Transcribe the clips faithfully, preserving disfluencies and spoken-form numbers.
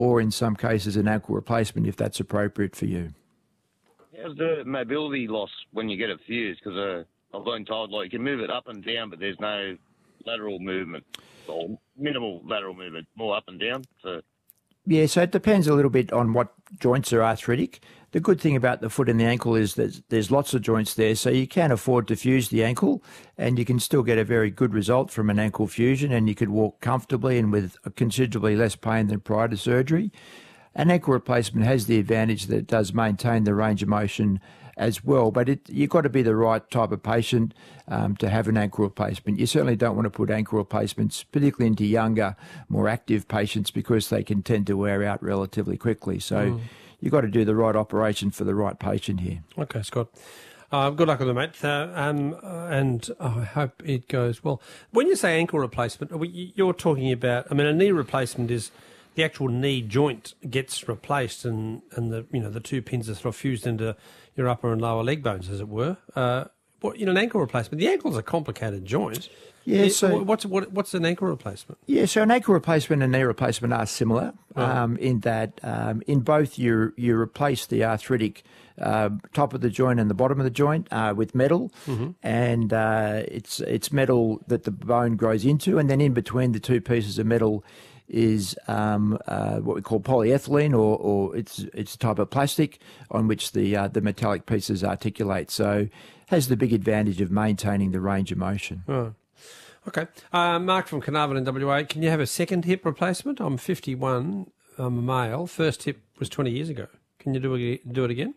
or in some cases an ankle replacement if that's appropriate for you. How's the mobility loss when you get it fused? Because uh, I've been told like you can move it up and down, but there's no lateral movement or minimal lateral movement, more up and down. So. Yeah, so it depends a little bit on what joints are arthritic. The good thing about the foot and the ankle is that there's lots of joints there, so you can afford to fuse the ankle and you can still get a very good result from an ankle fusion, and you could walk comfortably and with considerably less pain than prior to surgery. An ankle replacement has the advantage that it does maintain the range of motion as well, but it, you've got to be the right type of patient um, to have an ankle replacement. You certainly don't want to put ankle replacements, particularly into younger, more active patients, because they can tend to wear out relatively quickly. So mm. you've got to do the right operation for the right patient here. Okay, Scott. Uh, good luck with it, mate, uh, um, uh, and I hope it goes well. When you say ankle replacement, you're talking about, I mean, a knee replacement is the actual knee joint gets replaced, and, and the you know the two pins are sort of fused into your upper and lower leg bones, as it were. Uh, what, in an ankle replacement, the ankle's a complicated joint. Yeah, so what's what, what's an ankle replacement? Yeah, so an ankle replacement and knee replacement are similar oh. um, in that um, in both you you replace the arthritic uh, top of the joint and the bottom of the joint uh, with metal, mm-hmm. and uh, it's it's metal that the bone grows into, and then in between the two pieces of metal is um, uh, what we call polyethylene, or, or it's it's a type of plastic on which the uh, the metallic pieces articulate. So has the big advantage of maintaining the range of motion. Oh. Okay. Uh, Mark from Carnarvon in W A, can you have a second hip replacement? I'm fifty-one, I'm a male. First hip was twenty years ago. Can you do it, do it again?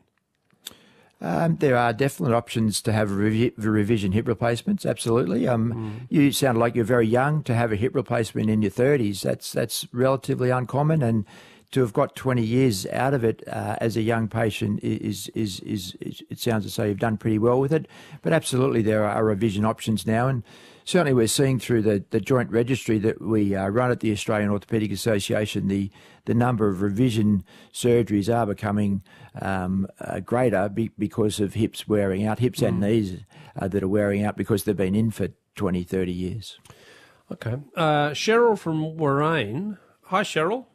Um, there are definite options to have revi revision hip replacements, absolutely. Um, mm. You sound like you're very young to have a hip replacement in your thirties. That's that's relatively uncommon, and to have got twenty years out of it uh, as a young patient is, is, is, is, it sounds as though you've done pretty well with it. But absolutely there are revision options now, and certainly we're seeing through the, the joint registry that we uh, run at the Australian Orthopaedic Association, the, the number of revision surgeries are becoming um, uh, greater be, because of hips wearing out, hips mm. and knees uh, that are wearing out because they've been in for twenty, thirty years. Okay. Uh, Cheryl from Warrane. Hi, Cheryl.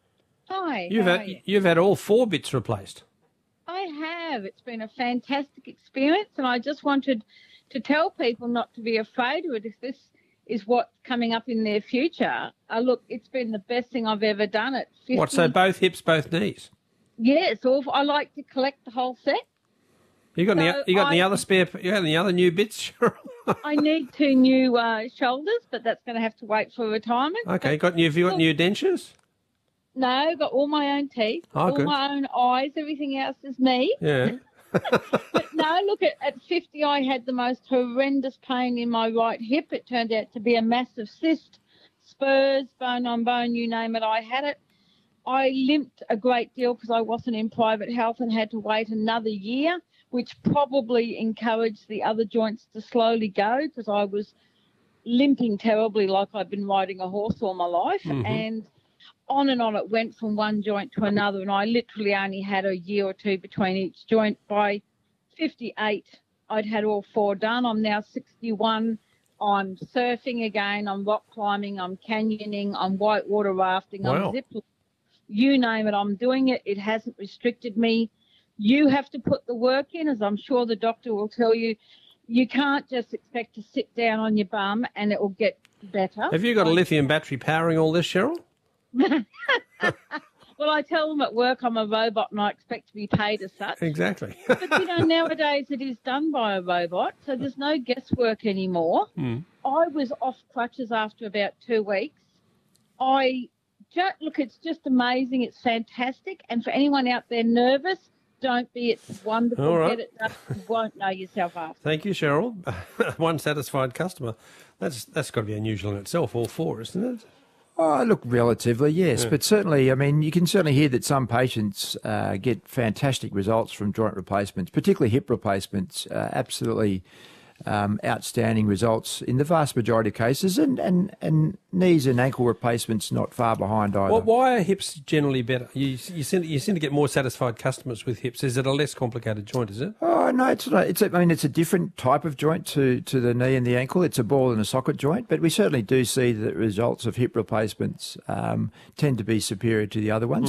Hi. You've had, you? you've had all four bits replaced. I have. It's been a fantastic experience, and I just wanted to tell people not to be afraid of it if this is what's coming up in their future. Uh, look, it's been the best thing I've ever done at fifty. What, so both hips, both knees? Yes, or I like to collect the whole set. You got, so any, you got I, any other spare, you got any other new bits, Cheryl? I need two new uh, shoulders, but that's going to have to wait for retirement. Okay, got new, have you got new dentures? No, got all my own teeth, oh, all good. my own eyes, everything else is me. Yeah. But no, look, at, at fifty I had the most horrendous pain in my right hip. It turned out to be a massive cyst, spurs, bone on bone, you name it, I had it. I limped a great deal because I wasn't in private health and had to wait another year, which probably encouraged the other joints to slowly go because I was limping terribly like I've been riding a horse all my life. Mm-hmm. And on and on it went from one joint to another, and I literally only had a year or two between each joint. By fifty-eight, I'd had all four done. I'm now sixty-one. I'm surfing again. I'm rock climbing. I'm canyoning. I'm whitewater rafting. Wow. I'm ziplining. You name it, I'm doing it. It hasn't restricted me. You have to put the work in, as I'm sure the doctor will tell you. You can't just expect to sit down on your bum and it will get better. Have you got a lithium battery powering all this, Cheryl? Well, I tell them at work I'm a robot and I expect to be paid as such. Exactly. But, you know, nowadays it is done by a robot, so there's no guesswork anymore. Mm. I was off crutches after about two weeks. I just, look, it's just amazing. It's fantastic. And for anyone out there nervous, don't be. It's wonderful. All right. Get it done. You won't know yourself after. Thank you, Cheryl. One satisfied customer. That's That's got to be unusual in itself, all four, isn't it? Oh, look, relatively, yes. Yeah. But certainly, I mean, you can certainly hear that some patients uh, get fantastic results from joint replacements, particularly hip replacements. Uh, absolutely um, outstanding results in the vast majority of cases, and, and, and knees and ankle replacements not far behind either. Well, why are hips generally better? You, you, seem, you seem to get more satisfied customers with hips. Is it a less complicated joint, is it? Oh, no, it's not. It's a, I mean, it's a different type of joint to, to the knee and the ankle. It's a ball and a socket joint, but we certainly do see that results of hip replacements um, tend to be superior to the other ones.